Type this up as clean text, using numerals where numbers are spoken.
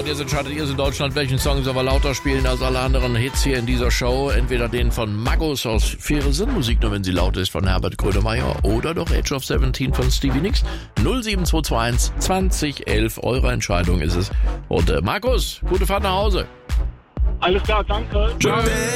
Jetzt entscheidet ihr in Deutschland, welchen Song soll wir lauter spielen als alle anderen Hits hier in dieser Show. Entweder den von Magus aus Faire Sinn, Musik nur wenn sie laut ist, von Herbert Grönemeyer, oder doch Age of 17 von Stevie Nicks. 07221 2011, eure Entscheidung ist es. Und Markus, gute Fahrt nach Hause. Alles klar, danke. Tschüss.